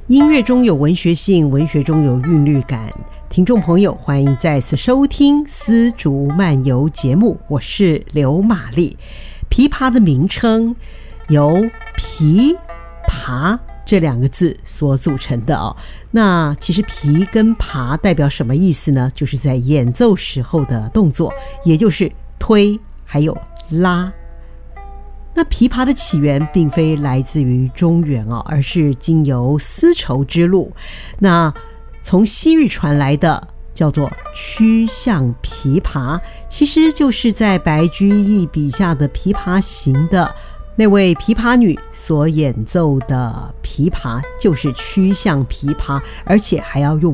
音乐中有文学性，文学中有韵律感。听众朋友，欢迎再次收听丝竹漫游节目，我是刘玛丽。琵琶的名称由琵琶这两个字所组成的哦。那其实琵跟琶代表什么意思呢？就是在演奏时候的动作，也就是推还有拉。那琵琶的起源并非来自于中原哦，而是经由丝绸之路，那从西域传来的叫做曲项琵琶，其实就是在白居易笔下的琵琶行的那位琵琶女所演奏的琵琶，就是曲项琵琶，而且还要用